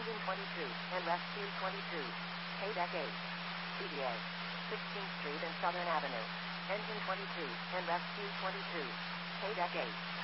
Engine 22, and Rescue 22. K-Deck 8. CDA. 16th Street and Southern Avenue. Engine 22, and Rescue 22. K-Deck 8.